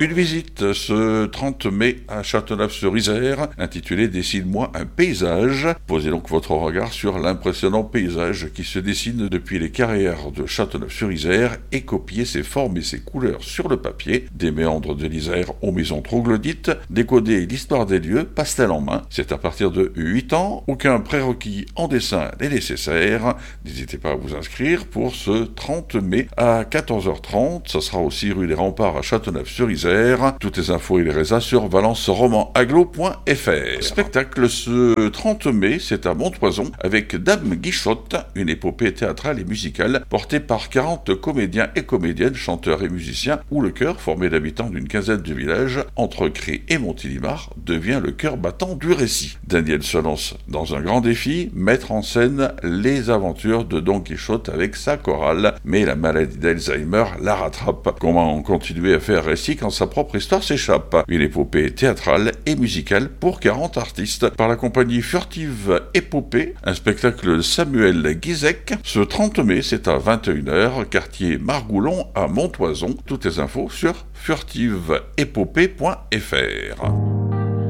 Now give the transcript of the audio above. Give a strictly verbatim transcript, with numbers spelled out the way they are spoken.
Une visite ce trente mai à Châteauneuf-sur-Isère, intitulée « Dessine-moi un paysage ». Posez donc votre regard sur l'impressionnant paysage qui se dessine depuis les carrières de Châteauneuf-sur-Isère et copiez ses formes et ses couleurs sur le papier, des méandres de l'Isère aux maisons troglodytes, décoder l'histoire des lieux, pastel en main. C'est à partir de huit ans, aucun prérequis en dessin n'est nécessaire. N'hésitez pas à vous inscrire pour ce trente mai à quatorze heures trente. Ça sera aussi rue des Remparts à Châteauneuf-sur-Isère. Toutes les infos et les résas sur valence roman aglo point f r. Spectacle ce trente mai, c'est à Montoison avec Dame Guichotte, une épopée théâtrale et musicale portée par quarante comédiens et comédiennes, chanteurs et musiciens, où le chœur, formé d'habitants d'une quinzaine de villages, entre Cré et Montélimar, devient le cœur battant du récit. Daniel se lance dans un grand défi, mettre en scène les aventures de Don Quichotte avec sa chorale, mais la maladie d'Alzheimer la rattrape. Comment continuer à faire récit quand sa propre histoire s'échappe? Une épopée théâtrale et musicale pour quarante artistes par la compagnie Furtive Épopée, un spectacle de Samuel Guizec. Ce trente mai, c'est à vingt et une heures, quartier Margoulon à Montoison. Toutes les infos sur furtive épopée point f r.